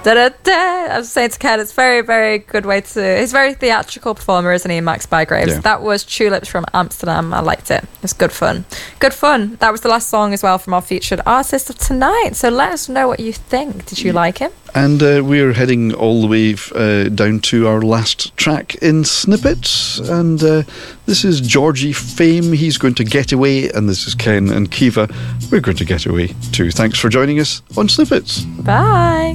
Da-da-da. I was saying to Ken, it's very, very good way to... He's a very theatrical performer, isn't he, Max Bygraves? Yeah. That was Tulips from Amsterdam. I liked it. It's good fun. Good fun. That was the last song as well from our featured artist of tonight. So let us know what you think. Did you like him? And we're heading all the way down to our last track in Snippets. And this is Georgie Fame. He's going to get away. And this is Ken and Kiva. We're going to get away too. Thanks for joining us on Snippets. Bye.